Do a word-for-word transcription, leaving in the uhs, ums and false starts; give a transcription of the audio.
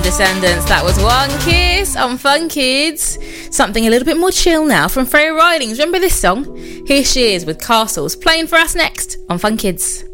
Descendants. That was One Kiss on Fun Kids. Something a little bit more chill now from Freya Ridings. Remember this song? Here she is with Castles, playing for us next on Fun Kids.